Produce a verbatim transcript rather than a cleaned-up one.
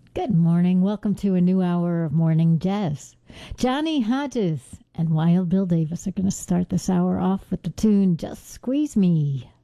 Good morning. Welcome to a new hour of morning jazz. Johnny Hodges and Wild Bill Davis are going to start this hour off with the tune Just Squeeze Me.